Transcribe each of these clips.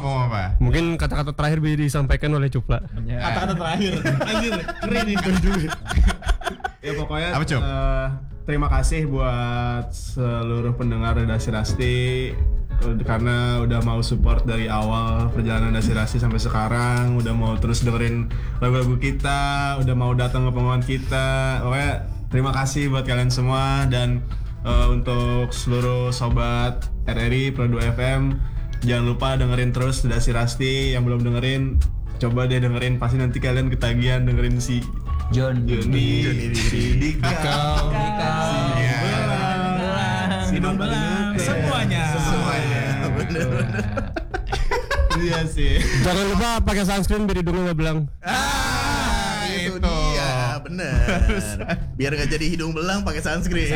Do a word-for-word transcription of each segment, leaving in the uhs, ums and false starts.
mau apa? Mungkin kata-kata terakhir bisa disampaikan oleh Cupla. Kata-kata terakhir. Anjir, keren itu. Ya pokoknya uh, terima kasih buat seluruh pendengar Redaksi Rasti karena udah mau support dari awal perjalanan Redaksi Rasti sampai sekarang, udah mau terus dengerin lagu-lagu kita, udah mau datang ke pengumuman kita. Pokoknya terima kasih buat kalian semua dan uh, untuk seluruh sobat R R I Pro dua F M jangan lupa dengerin terus Redaksi Rasti. Yang belum dengerin coba deh dengerin, pasti nanti kalian ketagihan dengerin si John Joni, si Dikau, si Belang, semuanya, semuanya, bener-bener. Iya sih. Jangan lupa pakai sunscreen biar hidungnya nggak belang. Ah, itu dia, bener. Biar nggak jadi hidung belang pakai sunscreen.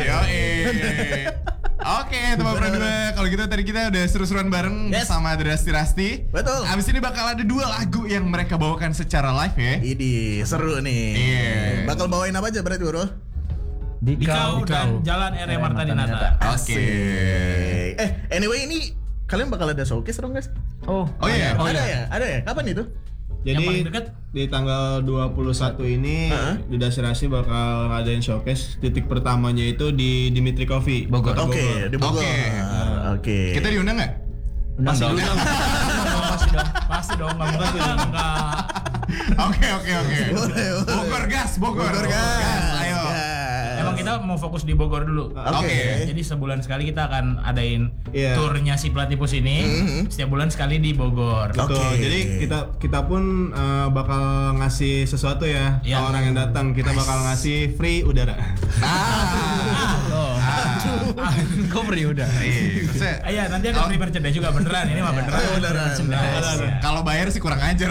Oke, teman berdua. Kalau gitu tadi kita udah seru-seruan bareng yes. sama Redaksi Rasti. Betul. Abis ini bakal ada dua lagu yang mereka bawakan secara live ya. Ini seru nih. Iya. Yeah. Bakal bawain apa aja berarti bro? Dikau, Dikau dan Jalan R M Marta Dinata. Oke. Okay. Eh, anyway ini kalian bakal ada showcase dong guys? Oh, oh iya. Oh, ada iya. ya? Ada ya? Kapan itu? Jadi di tanggal dua puluh satu ini uh-huh. Redaksi Rasti bakal ngadain showcase. Titik pertamanya itu di Dimitri Coffee Bogor. Oke, okay, di Bogor. Oke. Okay. Uh, okay. Kita diundang nggak? Pasti diundang. Pasti dong. Pasti dong. Nggak mungkin enggak. Oke oke oke. Bogor gas, Bogor. Bogor gas. gas. Ayo. Emang kita mau fokus di Bogor dulu. Oke. Okay. Jadi sebulan sekali kita akan adain yeah. turnya si Platypus ini. Mm-hmm. Setiap bulan sekali di Bogor. Betul. Okay. Jadi kita kita pun uh, bakal ngasih sesuatu ya yeah. ke orang yang datang. Kita bakal ngasih free udara. Ah. Loh. Ah. Kok free udara? Iya. Iya, nanti akan free merchandise juga beneran. Ini mah beneran. Beneran. Kalau bayar sih kurang ajar.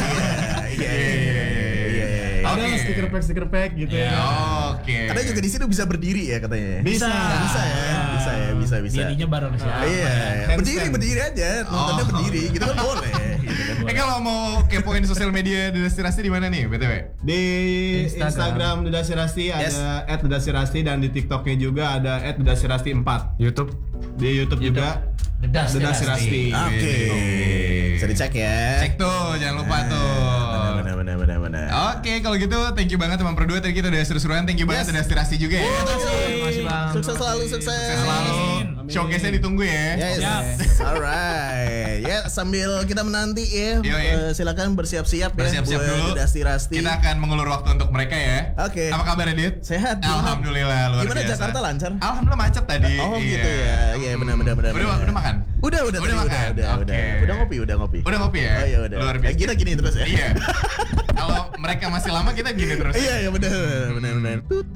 Iya. Ada okay. stiker pack stiker pack gitu yeah. ya. Oke. Okay. Katanya juga di sini bisa berdiri ya katanya. Bisa. Bisa ya. Bisa ya, bisa bisa. Dirinya bareng siapa? Ah, iya. Berdiri berdiri aja. Nontonnya oh. berdiri. Gitu kan boleh. Gitu kan. Eh kalau mau kepoin sosial media Redaksi Rasti di mana nih, B T W? Di Instagram Redaksi Rasti yes. ada et redaksi rasti dan di TikToknya juga ada et redaksi rasti empat. YouTube. Di YouTube, YouTube. juga Redaksi Rasti. Oke. Okay. Bisa dicek ya. Cek tuh, jangan lupa tuh. Benar benar benar benar. Oke, kalau gitu thank you banget teman berdua. Tadi kita udah seru-seruan. Thank you banget yes. Redaksi Rasti juga ya. Terima kasih Bang. Sukses selalu, sukses. Sukses selalu. Showcase-nya ditunggu ya. Yes. yes. Alright. Ya, sambil kita menanti ya. Uh, silakan bersiap-siap ya. Bersiap-siap dulu. Redaksi Rasti. Kita akan mengulur waktu untuk mereka ya. Oke. Okay. Apa kabar Dit? Sehat. Alhamdulillah luar Gimana biasa. Jakarta lancar? Alhamdulillah macet tadi. Oh iya. gitu ya. Iya benar benar benar. Udah udah makan? Udah udah udah makan. Udah udah, okay. udah udah ngopi udah ngopi. Udah ngopi ya. Oh iya udah. Luar biasa. Ya, kita gini terus ya. Iya. Kalau mereka masih lama kita gini terus. Iya iya benar benar benar.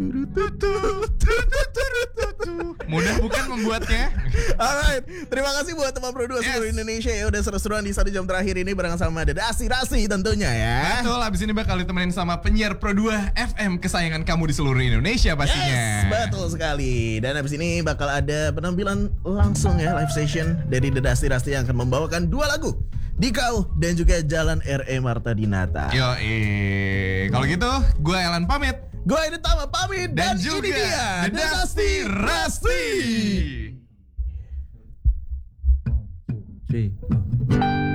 Mudah bukan membuatnya. Alright, terima kasih buat teman produksi yes. seluruh Indonesia ya udah seru-seruan di satu jam terakhir ini bareng sama Redaksi Rasti tentunya ya. Betul, abis ini bakal ditemenin sama penyiar Pro dua F M kesayangan kamu di seluruh Indonesia pastinya. Yes, betul sekali. Dan abis ini bakal ada penampilan langsung ya live session dari Redaksi Rasti yang akan membawakan dua lagu. Dikau dan juga Jalan R M Marta Dinata. Yo, eh. Kalau gitu, gue Elan pamit. Gue Edi Tama pamit dan, dan juga ini dia Redaksi Rasti. Three,